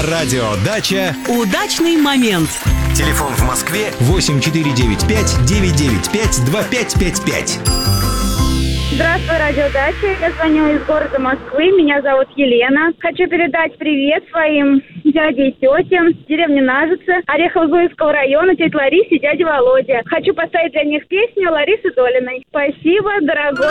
На радио «Дача» удачный момент. Телефон в Москве 8495-995-2555. Здравствуй, радио «Дача». Я звоню из города Москвы. Меня зовут Елена. Хочу передать привет своим дяде и тете в деревне Нажицы, Орехово-Зуевского района, тете Ларисе и дяде Володе. Хочу поставить для них песню Ларисы Долиной. Спасибо, дорогой.